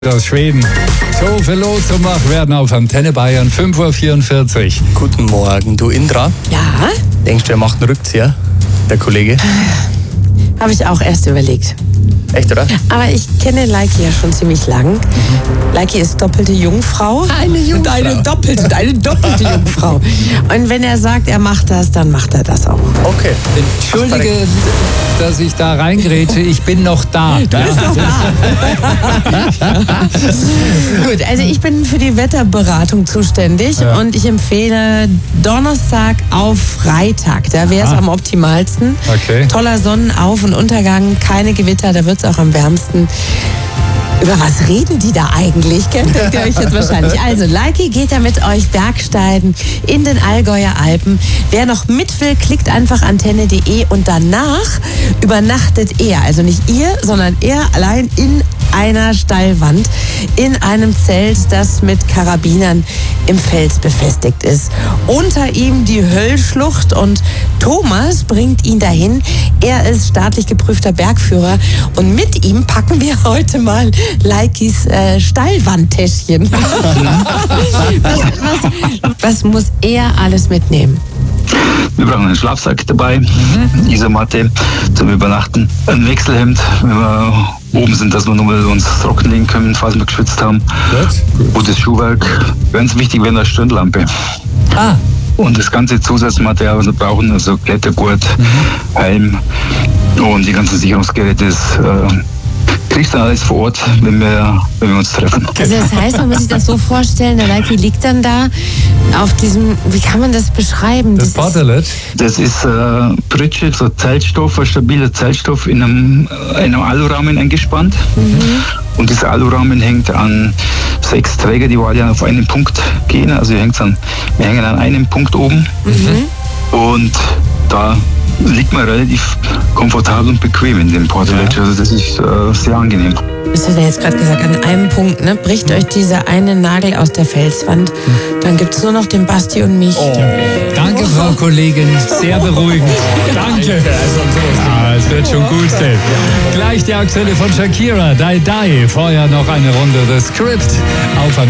Aus Schweden. So viel los zum Wachwerden auf Antenne Bayern, 5:44 Uhr. Guten Morgen, du Indra. Ja, Denkst du, er macht einen Rückzieher, der Kollege? habe ich auch erst überlegt. Echt, oder? Aber ich kenne Leiki ja schon ziemlich lang. Leiki ist doppelte Jungfrau. Eine Jungfrau. Eine doppelte Jungfrau. Und wenn er sagt, er macht das, dann macht er das auch. Okay. Entschuldige, dass ich da reingrätsche, ich bin noch da. Du bist doch da. Gut, also ich bin für die Wetterberatung zuständig und ich empfehle Donnerstag auf Freitag. Da wäre es am optimalsten. Okay. Toller Sonnenauf- und Untergang, keine Gewitter, da wird es auch am wärmsten. Über was reden die da eigentlich? Kennt ihr euch jetzt wahrscheinlich. Also, Leiki geht ja mit euch Bergsteigen in den Allgäuer Alpen. Wer noch mit will, klickt einfach antenne.de und danach übernachtet er, also nicht ihr, sondern er allein in einer Steilwand, in einem Zelt, das mit Karabinern im Fels befestigt ist. Unter ihm die Höllschlucht und Thomas bringt ihn dahin. Er ist staatlich geprüfter Bergführer und mit ihm packen wir heute mal Leikis Steilwandtäschchen. was muss er alles mitnehmen? Wir brauchen einen Schlafsack dabei, Isomatte zum Übernachten, ein Wechselhemd, wenn wir oben sind, dass wir nur uns trocken legen können, falls wir geschwitzt haben. Gutes Schuhwerk. Ganz wichtig wäre eine Stirnlampe. Und das ganze Zusatzmaterial, was wir brauchen, also Klettergurt, Helm und die ganzen Sicherungsgeräte, das kriegst du alles vor Ort, wenn wir uns treffen. Also das heißt, man muss sich das so vorstellen, der Leiki liegt dann da auf diesem, wie kann man das beschreiben? Das Portelet? Das ist Pritsche, so Zeltstoff, ein stabiler Zeltstoff in einem Alurahmen eingespannt. Und dieser Alurahmen hängt an 6 Träger, die alle auf einen Punkt gehen. Also wir hängen an einem Punkt oben. Und da liegt man relativ komfortabel und bequem in dem Portelet. Also das ist sehr angenehm. Das hat er jetzt gerade gesagt, an einem Punkt, ne? Bricht euch dieser eine Nagel aus der Felswand, dann gibt es nur noch den Basti und mich. Danke, Frau Kollegin, sehr beruhigend. Danke. Ja, es wird schon gut sein. Gleich die Aktuelle von Shakira, Die Die. Vorher noch eine Runde The Script auf